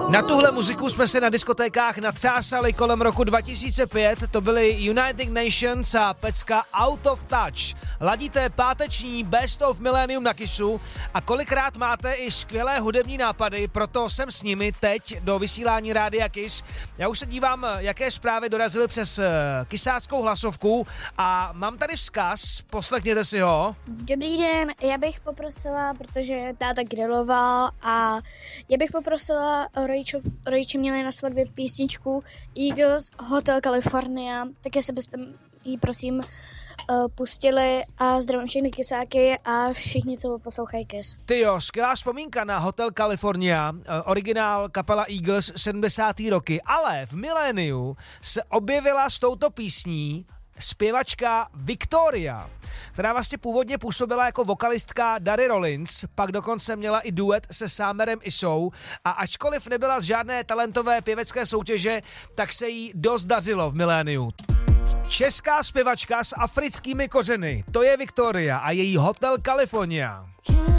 Na tuhle muziku jsme se na diskotékách natřásali kolem roku 2005, to byly United Nations a pecka Out of Touch. Ladíte páteční Best of Millennium na Kissu a kolikrát máte i skvělé hudební nápady, proto jsem s nimi teď do vysílání Rádia Kiss. Já už se dívám, jaké zprávy dorazily přes kysáckou hlasovku a mám tady vzkaz, poslechněte si ho. Dobrý den, já bych poprosila, protože táta griloval a já bych poprosila, rodiče měli na svatbě písničku Eagles Hotel California, tak jestli byste ji prosím pustili a zdravím všechny kysáky a všichni, co poslouchají Kiss. Tyjo, skvělá vzpomínka na Hotel California, originál kapela Eagles 70. roky, ale v miléniu se objevila s touto písní zpěvačka Victoria, která vlastně původně působila jako vokalistka Dary Rollins, pak dokonce měla i duet se Samerem Isou a ačkoliv nebyla z žádné talentové pěvecké soutěže, tak se jí dost dařilo v miléniu. Česká zpěvačka s africkými kořeny, to je Victoria a její Hotel California.